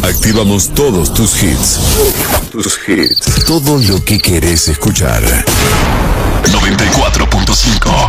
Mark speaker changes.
Speaker 1: Activamos todos tus hits. Tus hits. Todo lo que querés escuchar. 94.5